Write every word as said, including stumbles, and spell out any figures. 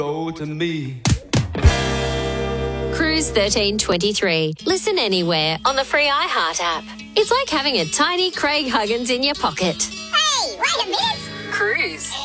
Go to me. Cruise thirteen twenty-three. Listen anywhere on the free iHeart app. It's like having a tiny Craig Huggins in your pocket. Hey, wait a minute. Cruise.